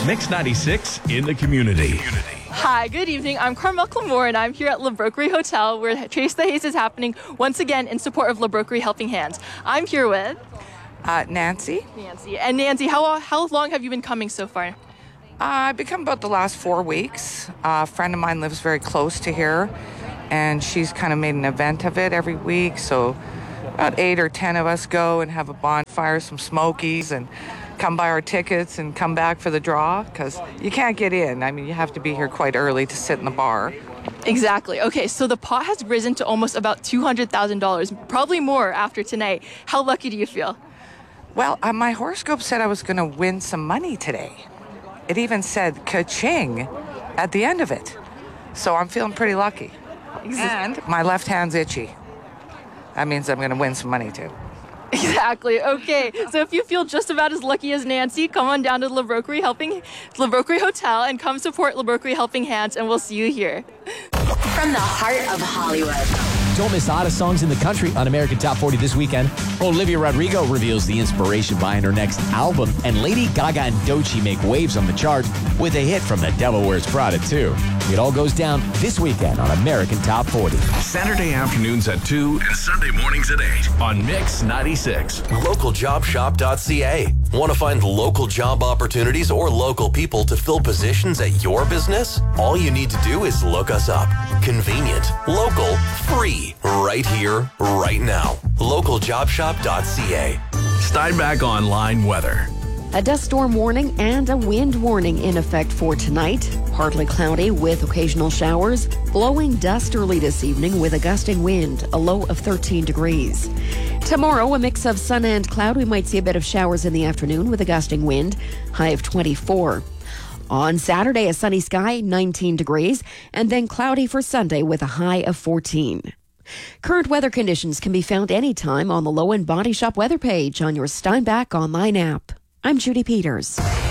Mix 96 in the community. Hi, good evening. I'm Carmel Clamore, and I'm here at La Broquerie Hotel, where Trace the Haze is happening once again in support of La Broquerie Helping Hands. I'm here with Nancy. And Nancy, how long have you been coming so far? I've been coming about the last 4 weeks. A friend of mine lives very close to here, and she's kind of made an event of it every week. So about 8 or 10 of us go and have a bonfire, some smokies, and come buy our tickets and come back for the draw, because you can't get in. I mean, you have to be here quite early to sit in the bar. Exactly. Okay, so the pot has risen to almost about $200,000, probably more after tonight. How lucky do you feel? Well, my horoscope said I was going to win some money today. It even said ka-ching at the end of it. So I'm feeling pretty lucky. And my left hand's itchy. That means I'm going to win some money too. Exactly. Okay. So if you feel just about as lucky as Nancy, come on down to La Broquerie Hotel and come support La Broquerie Helping Hands, and we'll see you here. From the heart of Hollywood. Don't miss hottest songs in the country on American Top 40 this weekend. Olivia Rodrigo reveals the inspiration behind her next album, and Lady Gaga and Doechii make waves on the chart with a hit from The Devil Wears Prada 2. It all goes down this weekend on American Top 40. Saturday afternoons at 2 and Sunday mornings at 8 on Mix 96. LocalJobShop.ca. Want to find local job opportunities or local people to fill positions at your business? All you need to do is look us up. Convenient, local, free. Right here, right now. LocalJobShop.ca. Steinbach Online weather. A dust storm warning and a wind warning in effect for tonight. Partly cloudy with occasional showers. Blowing dust early this evening with a gusting wind, a low of 13 degrees. Tomorrow, a mix of sun and cloud. We might see a bit of showers in the afternoon with a gusting wind, high of 24. On Saturday, a sunny sky, 19 degrees, and then cloudy for Sunday with a high of 14. Current weather conditions can be found anytime on the Low End Body Shop weather page on your Steinbach Online app. I'm Judy Peters.